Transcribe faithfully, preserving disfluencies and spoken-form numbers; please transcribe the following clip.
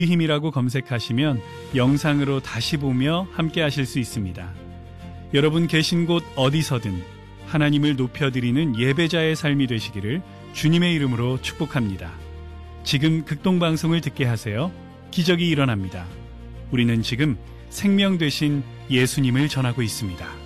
힘이라고 검색하시면 영상으로 다시 보며 함께 하실 수 있습니다. 여러분 계신 곳 어디서든 하나님을 높여드리는 예배자의 삶이 되시기를 주님의 이름으로 축복합니다. 지금 극동방송을 듣게 하세요. 기적이 일어납니다. 우리는 지금 생명 되신 예수님을 전하고 있습니다.